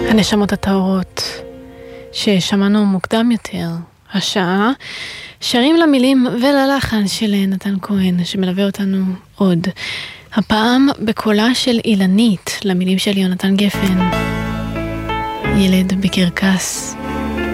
הנשמות הטהורות ששמענו מוקדם יותר השעה, שרים למילים וללחן של נתן כהן שמלווה אותנו עוד, הפעם בקולה של אילנית למילים של יונתן גפן, ילד בקרקס.